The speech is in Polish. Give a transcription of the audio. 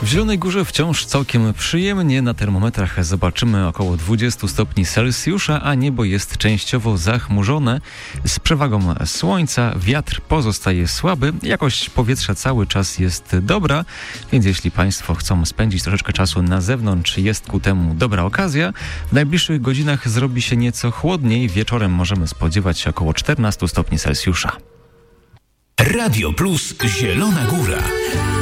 Zielonej Górze wciąż całkiem przyjemnie. Na termometrach zobaczymy około 20 stopni Celsjusza, a niebo jest częściowo zachmurzone. Z przewagą słońca wiatr pozostaje słaby. Jakość powietrza cały czas jest dobra, więc jeśli Państwo chcą spędzić troszeczkę czasu na zewnątrz, jest ku temu dobra okazja. W najbliższych godzinach zrobi się nieco chłodniej. Wieczorem możemy spodziewać się około 14 stopni Celsjusza. Radio Plus Zielona Góra.